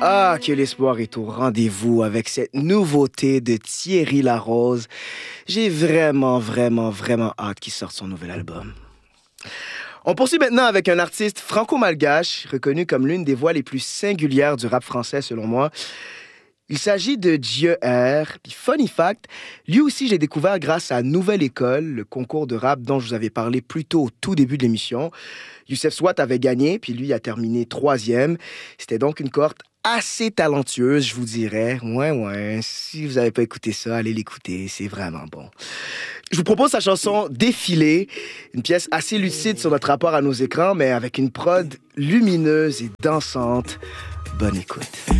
Ah, que l'espoir est au rendez-vous avec cette nouveauté de Thierry Larose. J'ai vraiment hâte qu'il sorte son nouvel album. On poursuit maintenant avec un artiste franco-malgache, reconnu comme l'une des voix les plus singulières du rap français selon moi. Il s'agit de Dieu R. Puis funny fact, lui aussi je l'ai découvert grâce à Nouvelle École, le concours de rap dont je vous avais parlé plus tôt au tout début de l'émission. Youssef Swat avait gagné, puis lui a terminé 3e. C'était donc une cohorte assez talentueuse, je vous dirais. Ouais, si vous n'avez pas écouté ça, allez l'écouter, c'est vraiment bon. Je vous propose sa chanson Défilé, une pièce assez lucide sur notre rapport à nos écrans, mais avec une prod lumineuse et dansante. Bonne écoute.